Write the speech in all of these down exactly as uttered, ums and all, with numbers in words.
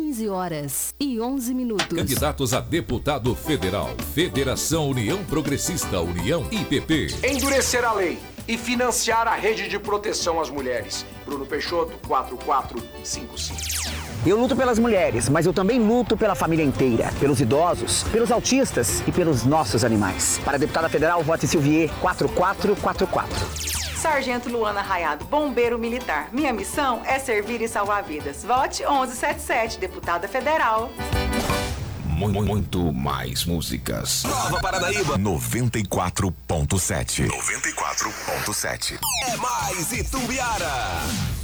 quinze horas e onze minutos. Candidatos a deputado federal. Federação União Progressista, União I P P. Endurecer a lei e financiar a rede de proteção às mulheres. Bruno Peixoto, quatro quatro cinco cinco. Eu luto pelas mulheres, mas eu também luto pela família inteira, pelos idosos, pelos autistas e pelos nossos animais. Para a deputada federal, vote Silvier, quatro quatro quatro quatro. Sargento Luana Raiado, bombeiro militar. Minha missão é servir e salvar vidas. Vote onze setenta e sete, deputada federal. Muito mais músicas. Nova Paranaíba noventa e quatro ponto sete. noventa e quatro ponto sete. É mais Itumbiara.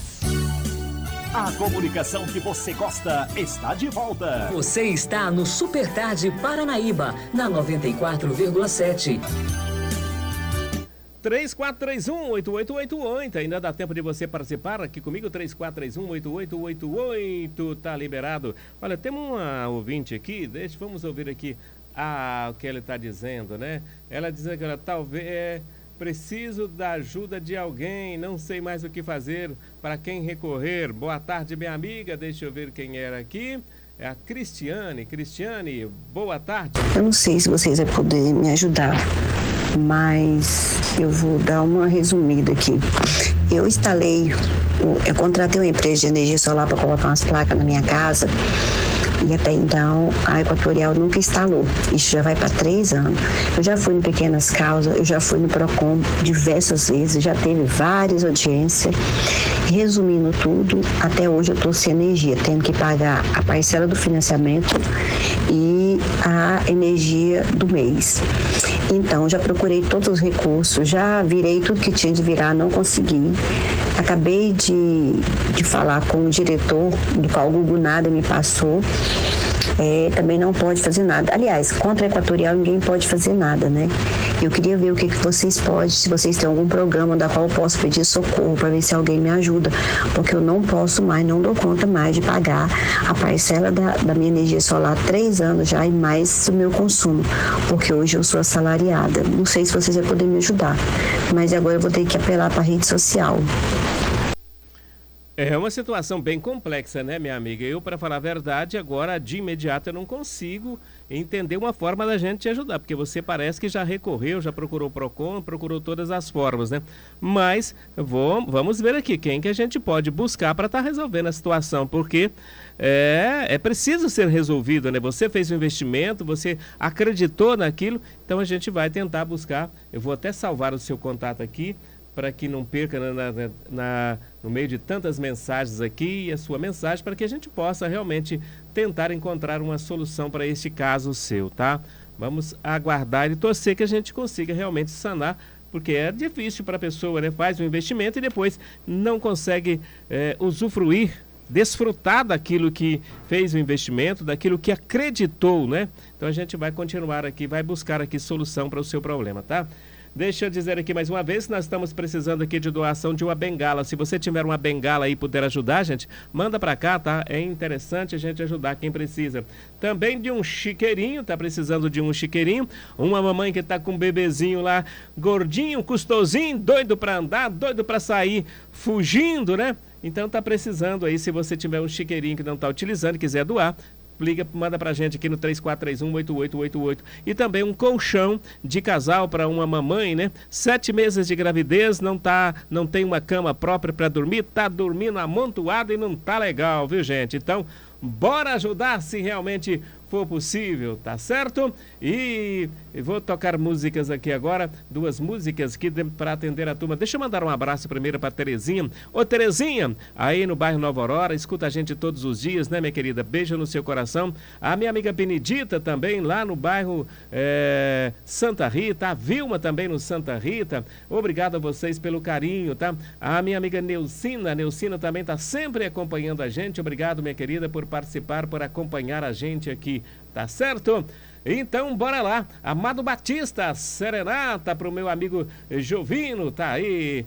A comunicação que você gosta está de volta. Você está no Super Tarde Paranaíba, na noventa e quatro vírgula sete. três quatro três um, oito oito oito oito. Ainda dá tempo de você participar aqui comigo. três quatro três um, oito oito oito oito. Tá liberado. Olha, temos uma ouvinte aqui. Deixa, vamos ouvir aqui ah, o que ela está dizendo, né? Ela diz que ela talvez é, preciso da ajuda de alguém. Não sei mais o que fazer. Para quem recorrer? Boa tarde, minha amiga. Deixa eu ver quem era aqui. É a Cristiane. Cristiane, boa tarde. Eu não sei se vocês vão poder me ajudar, mas eu vou dar uma resumida aqui. Eu instalei, eu contratei uma empresa de energia solar para colocar umas placas na minha casa e até então a Equatorial nunca instalou. Isso já vai para três anos. Eu já fui em Pequenas Causas, eu já fui no Procon diversas vezes, já teve várias audiências. Resumindo tudo, até hoje eu estou sem energia, tendo que pagar a parcela do financiamento e a energia do mês. Então, já procurei todos os recursos, já virei tudo que tinha de virar, não consegui. Acabei de, de falar com o diretor, do qual o Google Nada me passou. É, também não pode fazer nada. Aliás, contra a Equatorial ninguém pode fazer nada, né? Eu queria ver o que, que vocês podem, se vocês têm algum programa da qual eu posso pedir socorro para ver se alguém me ajuda, porque eu não posso mais, não dou conta mais de pagar a parcela da, da minha energia solar há três anos já e mais o meu consumo, porque hoje eu sou assalariada. Não sei se vocês vão poder me ajudar, mas agora eu vou ter que apelar para a rede social. É uma situação bem complexa, né, minha amiga? Eu, para falar a verdade, agora, de imediato, eu não consigo entender uma forma da gente te ajudar, porque você parece que já recorreu, já procurou o Procon, procurou todas as formas, né? Mas, vou, vamos ver aqui quem que a gente pode buscar para estar tá resolvendo a situação, porque é, é preciso ser resolvido, né? Você fez um investimento, você acreditou naquilo, então a gente vai tentar buscar. Eu vou até salvar o seu contato aqui, para que não perca na, na, na, no meio de tantas mensagens aqui, a sua mensagem, para que a gente possa realmente tentar encontrar uma solução para este caso seu, tá? Vamos aguardar e torcer que a gente consiga realmente sanar, porque é difícil para a pessoa, né? Faz um investimento e depois não consegue é, usufruir, desfrutar daquilo que fez o investimento, daquilo que acreditou, né? Então a gente vai continuar aqui, vai buscar aqui solução para o seu problema, tá? Deixa eu dizer aqui mais uma vez, nós estamos precisando aqui de doação de uma bengala. Se você tiver uma bengala aí e puder ajudar, gente, manda pra cá, tá? É interessante a gente ajudar quem precisa. Também de um chiqueirinho, tá precisando de um chiqueirinho. Uma mamãe que tá com um bebezinho lá, gordinho, custosinho, doido pra andar, doido pra sair, fugindo, né? Então tá precisando aí, se você tiver um chiqueirinho que não tá utilizando, quiser doar, liga, manda pra gente aqui no três quatro três um, oito oito oito oito. E também um colchão de casal para uma mamãe, né? Sete meses de gravidez, não tá, não tem uma cama própria para dormir, tá dormindo amontoado e não tá legal, viu, gente? Então, bora ajudar se realmente for possível, tá certo? E vou tocar músicas aqui agora, duas músicas aqui para atender a turma. Deixa eu mandar um abraço primeiro para Terezinha. Ô Terezinha, aí no bairro Nova Aurora, escuta a gente todos os dias, né, minha querida? Beijo no seu coração. A minha amiga Benedita também, lá no bairro é, Santa Rita. A Vilma também no Santa Rita. Obrigado a vocês pelo carinho, tá? A minha amiga Neucina, a Neucina também tá sempre acompanhando a gente. Obrigado, minha querida, por participar, por acompanhar a gente aqui. Tá certo? Então, bora lá. Amado Batista, serenata pro meu amigo Jovino, tá aí.